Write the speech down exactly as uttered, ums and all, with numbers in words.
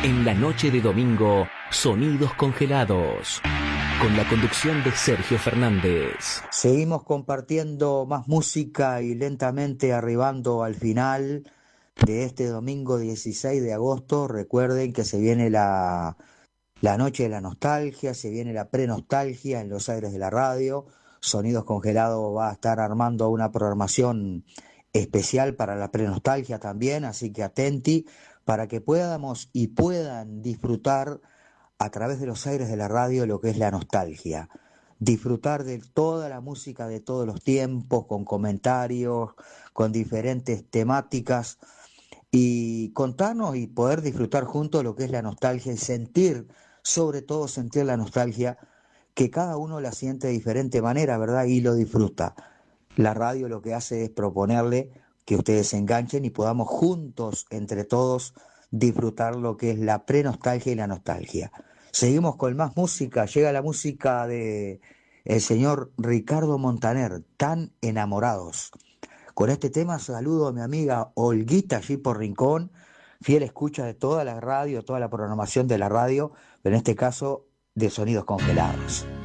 En la noche de domingo, Sonidos Congelados, con la conducción de Sergio Fernández. Seguimos compartiendo más música y lentamente arribando al final de este domingo dieciséis de agosto. Recuerden que se viene la, la noche de la nostalgia, se viene la pre-nostalgia en los aires de la radio. Sonidos Congelados va a estar armando una programación especial para la pre-nostalgia también, así que atenti para que podamos y puedan disfrutar a través de los aires de la radio lo que es la nostalgia. Disfrutar de toda la música de todos los tiempos, con comentarios, con diferentes temáticas, y contarnos y poder disfrutar juntos lo que es la nostalgia y sentir, sobre todo sentir la nostalgia, que cada uno la siente de diferente manera, ¿verdad? Y lo disfruta. La radio lo que hace es proponerle que ustedes se enganchen y podamos juntos, entre todos, disfrutar lo que es la pre-nostalgia y la nostalgia. Seguimos con más música, llega la música de el señor Ricardo Montaner, Tan Enamorados. Con este tema saludo a mi amiga Olguita allí por Rincón, fiel escucha de toda la radio, toda la programación de la radio, pero en este caso de Sonidos Congelados.